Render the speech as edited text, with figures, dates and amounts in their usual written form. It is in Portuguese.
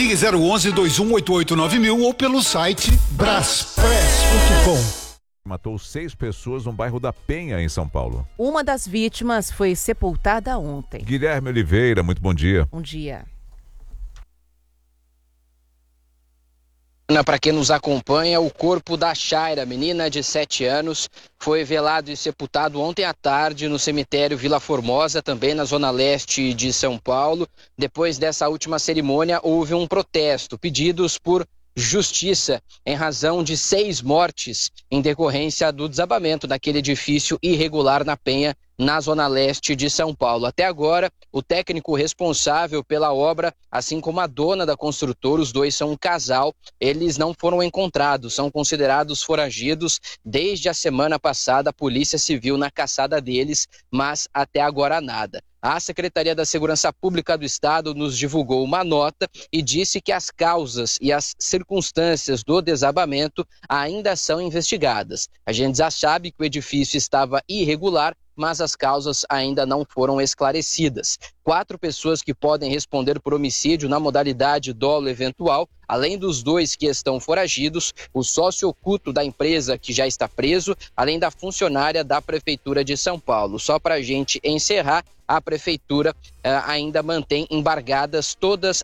Ligue 011-2188-9000 ou pelo site braspress.com. Matou 6 pessoas no bairro da Penha, em São Paulo. Uma das vítimas foi sepultada ontem. Guilherme Oliveira, muito bom dia. Bom dia. Para quem nos acompanha, o corpo da Shaira, menina de 7 anos, foi velado e sepultado ontem à tarde no cemitério Vila Formosa, também na zona leste de São Paulo. Depois dessa última cerimônia, houve um protesto, pedidos por justiça em razão de 6 mortes em decorrência do desabamento daquele edifício irregular na Penha, na zona leste de São Paulo. Até agora, o técnico responsável pela obra, assim como a dona da construtora, os dois são um casal, eles não foram encontrados, são considerados foragidos. Desde a semana passada, a Polícia Civil na caçada deles, mas até agora nada. A Secretaria da Segurança Pública do Estado nos divulgou uma nota e disse que as causas e as circunstâncias do desabamento ainda são investigadas. A gente já sabe que o edifício estava irregular, mas as causas ainda não foram esclarecidas. 4 pessoas que podem responder por homicídio na modalidade dolo eventual, além dos 2 que estão foragidos, o sócio oculto da empresa que já está preso, além da funcionária da Prefeitura de São Paulo. Só para a gente encerrar, a Prefeitura ainda mantém embargadas todas